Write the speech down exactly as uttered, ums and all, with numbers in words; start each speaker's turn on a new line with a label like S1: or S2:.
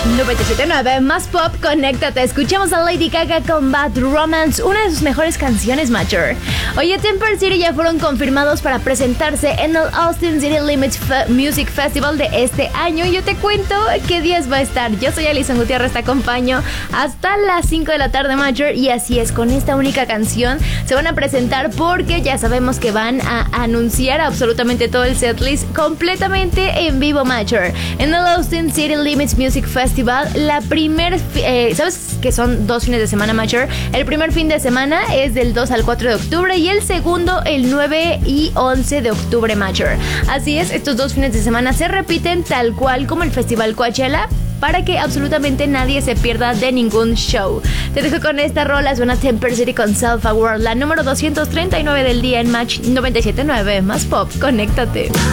S1: noventa y siete punto nueve más pop, conéctate. Escuchamos a Lady Gaga con Bad Romance, una de sus mejores canciones, Mature. Oye, Temper City ya fueron confirmados para presentarse en el Austin City Limits Fe- Music Festival de este año. Y yo te cuento qué días va a estar. Yo soy Alison Gutiérrez, te acompaño hasta las cinco de la tarde, Mature. Y así es, con esta única canción se van a presentar porque ya sabemos que van a anunciar absolutamente todo el setlist completamente en vivo, Mature. En el Austin City Limits Music Festival, la primer, eh, ¿sabes que son dos fines de semana, Mature? El primer fin de semana es del dos al cuatro de octubre y el segundo el nueve y once de octubre, Mature. Así es, estos dos fines de semana se repiten tal cual como el Festival Coachella, para que absolutamente nadie se pierda de ningún show. Te dejo con esta rola, suena Temper City con Self Aware, la número doscientos treinta y nueve del día en Match noventa y siete punto nueve más pop, conéctate.